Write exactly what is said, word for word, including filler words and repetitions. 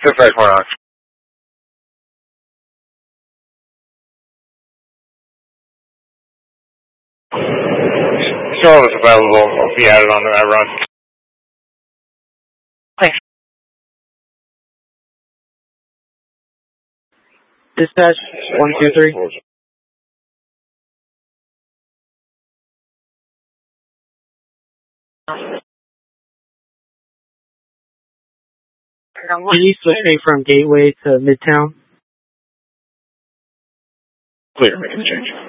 Dispatch one on. Charlotte is available. I'll be added on to that run. Thanks. Dispatch one two three. Can you switch me from Gateway to Midtown? Clear, make a change.